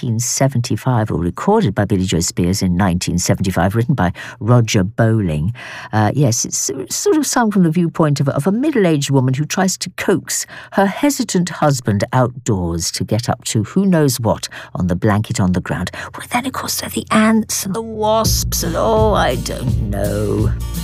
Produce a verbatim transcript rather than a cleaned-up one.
nineteen seventy-five, or recorded by Billie Joe Spears in nineteen seventy-five, written by Roger Bowling. Uh, yes, it's sort of sung from the viewpoint of, of a middle-aged woman who tries to coax her hesitant husband outdoors to get up to who knows what on the blanket on the ground. Well, then, of course, there are the ants and the wasps and, oh, I don't know.